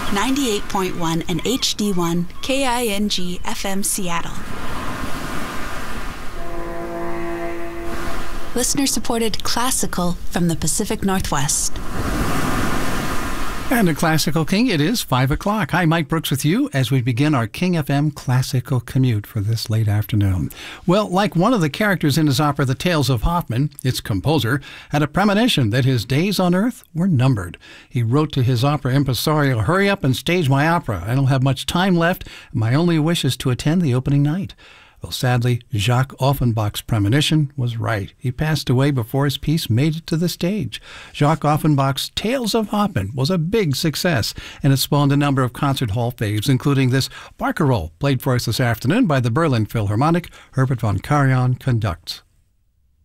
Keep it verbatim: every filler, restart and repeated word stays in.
ninety-eight point one and H D one K I N G F M Seattle. Listener-supported classical from the Pacific Northwest. And a Classical King, it is five o'clock. Hi, Mike Brooks with you as we begin our King F M Classical Commute for this late afternoon. Well, like one of the characters in his opera The Tales of Hoffmann, its composer had a premonition that his days on earth were numbered. He wrote to his opera impresario, "Hurry up and stage my opera. I don't have much time left. My only wish is to attend the opening night." Well, sadly, Jacques Offenbach's premonition was right. He passed away before his piece made it to the stage. Jacques Offenbach's Tales of Hoffmann was a big success, and it spawned a number of concert hall faves, including this barcarolle, played for us this afternoon by the Berlin Philharmonic. Herbert von Karajan conducts.